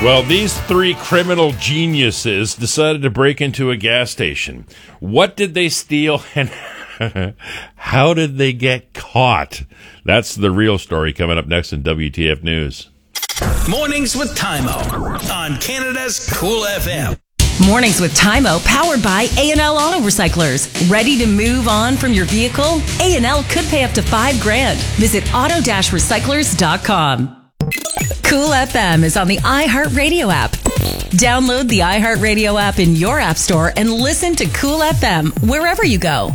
Well, these three criminal geniuses decided to break into a gas station. What did they steal and how did they get caught? That's the real story coming up next in WTF News. Mornings with Tymo on Canada's Cool FM. Mornings with Tymo, powered by A&L Auto Recyclers. Ready to move on from your vehicle? A&L could pay up to $5,000. Visit auto-recyclers.com. Cool FM is on the iHeartRadio app. Download the iHeartRadio app in your app store and listen to Cool FM wherever you go.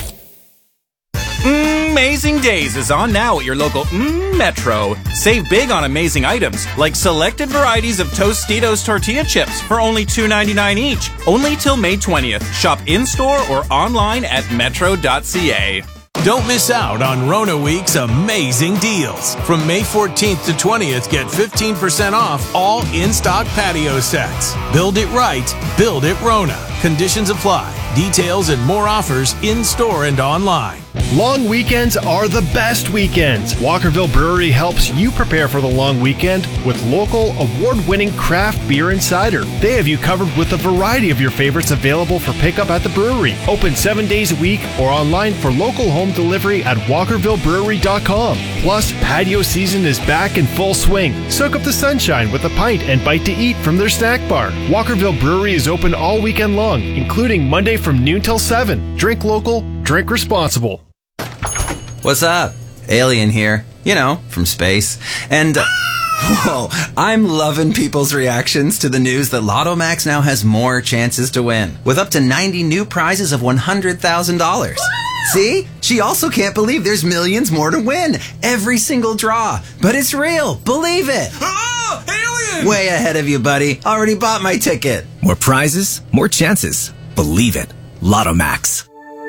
Amazing Days is on now at your local Metro. Save big on amazing items like selected varieties of Tostitos tortilla chips for only $2.99 each. Only till May 20th. Shop in-store or online at metro.ca. Don't miss out on Rona Week's amazing deals. From May 14th to 20th, get 15% off all in-stock patio sets. Build it right, build it Rona. Conditions apply. Details and more offers in-store and online. Long weekends are the best weekends. Walkerville Brewery helps you prepare for the long weekend with local award-winning craft beer and cider. They have you covered with a variety of your favorites available for pickup at the brewery. Open 7 days a week or online for local home delivery at walkervillebrewery.com. Plus, patio season is back in full swing. Soak up the sunshine with a pint and bite to eat from their snack bar. Walkerville Brewery is open all weekend long, including Monday from noon till 7. Drink local, drink responsible. What's up? Alien here. You know, from space. And, whoa, I'm loving people's reactions to the news that Lotto Max now has more chances to win, with up to 90 new prizes of $100,000. See? She also can't believe there's millions more to win. Every single draw. But it's real. Believe it. Oh, alien! Way ahead of you, buddy. Already bought my ticket. More prizes, more chances. Believe it. Lotto Max.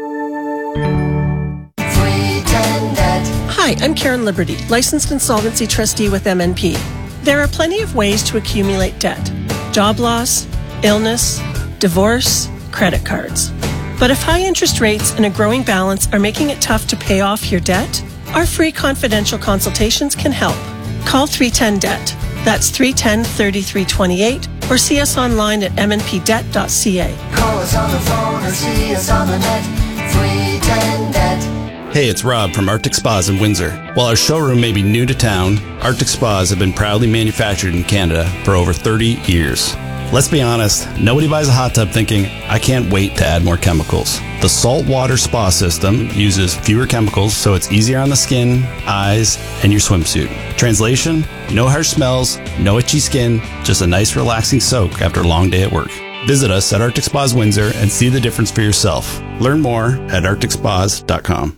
Hi, I'm Karen Liberty, licensed insolvency trustee with MNP. There are plenty of ways to accumulate debt: job loss, illness, divorce, credit cards. But if high interest rates and a growing balance are making it tough to pay off your debt, our free confidential consultations can help. Call 310-DEBT. That's 310-3328, or see us online at mnpdebt.ca. Call us on the phone or see us on the net. 310-DEBT. Hey, it's Rob from Arctic Spas in Windsor. While our showroom may be new to town, Arctic Spas have been proudly manufactured in Canada for over 30 years. Let's be honest, nobody buys a hot tub thinking, I can't wait to add more chemicals. The saltwater spa system uses fewer chemicals, so it's easier on the skin, eyes, and your swimsuit. Translation, no harsh smells, no itchy skin, just a nice relaxing soak after a long day at work. Visit us at Arctic Spas Windsor and see the difference for yourself. Learn more at arcticspas.com.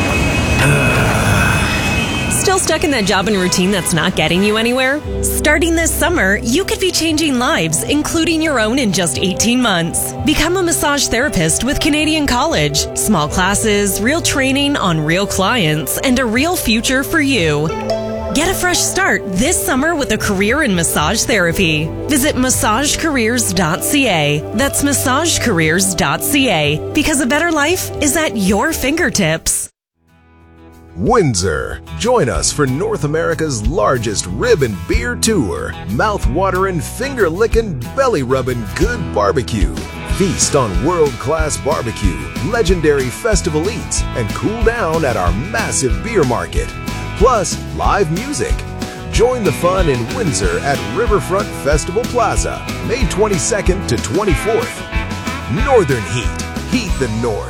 Still stuck in that job and routine that's not getting you anywhere? Starting this summer, you could be changing lives, including your own, in just 18 months. Become a massage therapist with Canadian College. Small classes, real training on real clients, and a real future for you. Get a fresh start this summer with a career in massage therapy. Visit massagecareers.ca. That's massagecareers.ca, because a better life is at your fingertips. Windsor. Join us for North America's largest rib and beer tour. Mouth-watering, finger-licking, belly-rubbing good barbecue. Feast on world-class barbecue, legendary festival eats, and cool down at our massive beer market. Plus, live music. Join the fun in Windsor at Riverfront Festival Plaza, May 22nd to 24th. Northern Heat. Heat the North.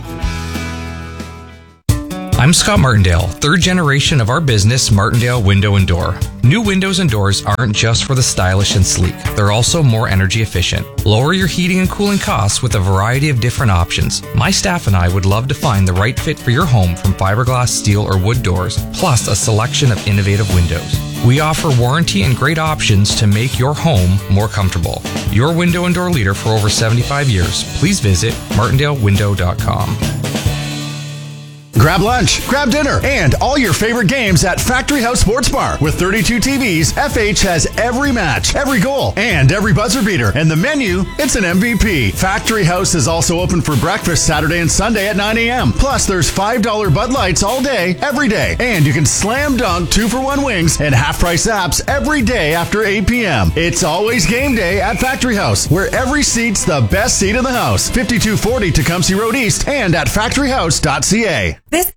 I'm Scott Martindale, third generation of our business, Martindale Window and Door. New windows and doors aren't just for the stylish and sleek. They're also more energy efficient. Lower your heating and cooling costs with a variety of different options. My staff and I would love to find the right fit for your home, from fiberglass, steel, or wood doors, plus a selection of innovative windows. We offer warranty and great options to make your home more comfortable. Your window and door leader for over 75 years. Please visit martindalewindow.com. Grab lunch, grab dinner, and all your favorite games at Factory House Sports Bar. With 32 TVs, FH has every match, every goal, and every buzzer beater. And the menu, it's an MVP. Factory House is also open for breakfast Saturday and Sunday at 9 a.m. Plus, there's $5 Bud Lights all day, every day. And you can slam dunk 2-for-1 wings and half-price apps every day after 8 p.m. It's always game day at Factory House, where every seat's the best seat in the house. 5240 Tecumseh Road East and at factoryhouse.ca.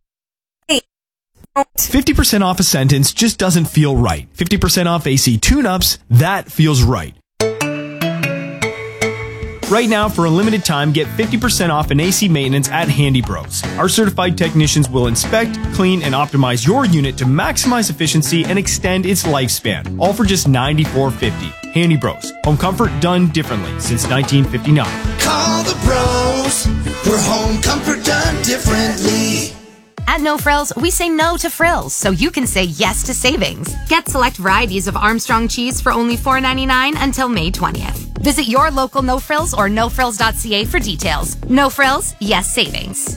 50% off a sentence just doesn't feel right. 50% off AC tune-ups, that feels right. Right now, for a limited time, get 50% off an AC maintenance at Handy Bros. Our certified technicians will inspect, clean, and optimize your unit to maximize efficiency and extend its lifespan, all for just $94.50. Handy Bros. Home comfort done differently since 1959. Call the bros for home comfort done differently. At No Frills, we say no to frills, so you can say yes to savings. Get select varieties of Armstrong cheese for only $4.99 until May 20th. Visit your local No Frills or nofrills.ca for details. No Frills, yes savings.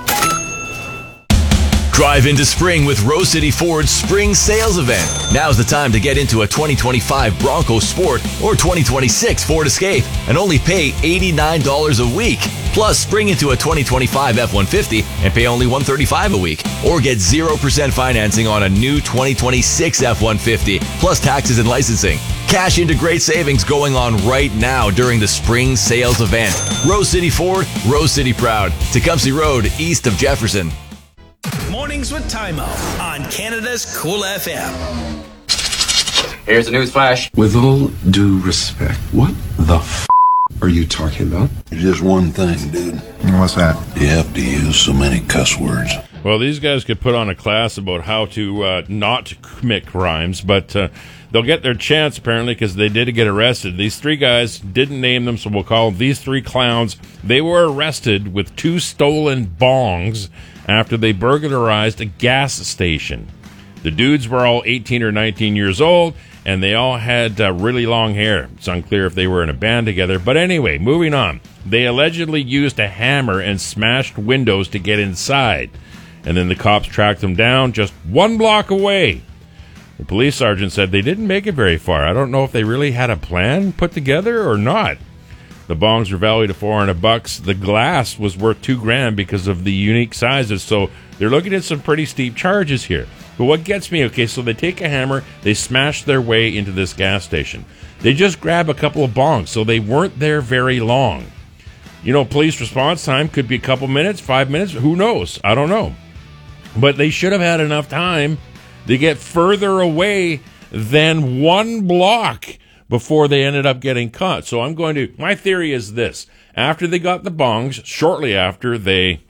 Drive into spring with Rose City Ford's Spring Sales Event. Now's the time to get into a 2025 Bronco Sport or 2026 Ford Escape and only pay $89 a week. Plus, spring into a 2025 F-150 and pay only $135 a week. Or get 0% financing on a new 2026 F-150, plus taxes and licensing. Cash into great savings going on right now during the Spring Sales Event. Rose City Ford, Rose City proud. Tecumseh Road, east of Jefferson. Mornings with Timo on Canada's Cool FM. Here's a news flash. With all due respect, what the f*** are you talking about? Just one thing, dude. What's that? You have to use so many cuss words. Well, these guys could put on a class about how to not commit crimes, but they'll get their chance, apparently, because they did get arrested. These three guys, didn't name them, so we'll call them these three clowns. They were arrested with 2 stolen bongs after they burglarized a gas station. The dudes were all 18 or 19 years old, and they all had really long hair. It's unclear if they were in a band together. But anyway, moving on. They allegedly used a hammer and smashed windows to get inside. And then the cops tracked them down just 1 block away. The police sergeant said they didn't make it very far. I don't know if they really had a plan put together or not. The bongs were valued at $400. The glass was worth $2,000 because of the unique sizes. So they're looking at some pretty steep charges here. But what gets me, okay, so they take a hammer, they smash their way into this gas station. They just grab a couple of bongs, so they weren't there very long. You know, police response time could be a couple minutes, 5 minutes, who knows? I don't know. But they should have had enough time to get further away than 1 block before they ended up getting caught. So my theory is this. After they got the bongs, shortly after, they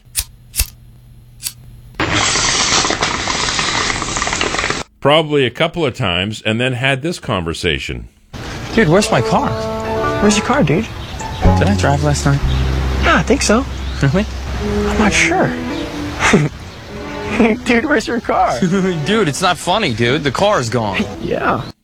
probably a couple of times, and then had this conversation. Dude, where's my car? Where's your car, dude? Did I drive last night? Yeah, I think so. Really? I'm not sure. Dude, where's your car? Dude, it's not funny, dude. The car is gone. Yeah.